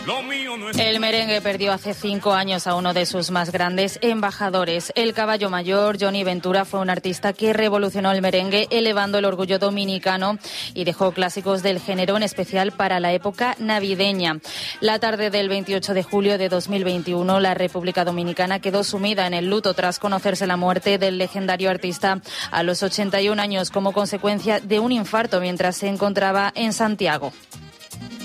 El merengue perdió hace 5 años a uno de sus más grandes embajadores. El caballo mayor, Johnny Ventura, fue un artista que revolucionó el merengue, elevando el orgullo dominicano y dejó clásicos del género, en especial para la época navideña. La tarde del 28 de julio de 2021, la República Dominicana quedó sumida en el luto tras conocerse la muerte del legendario artista a los 81 años como consecuencia de un infarto mientras se encontraba en Santiago.